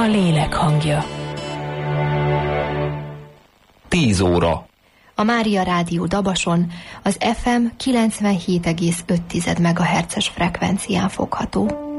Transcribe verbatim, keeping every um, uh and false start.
a lélek hangja. tíz óra. A Mária Rádió Dabason az ef em kilencvenhét egész öt megahertzes frekvencián fogható.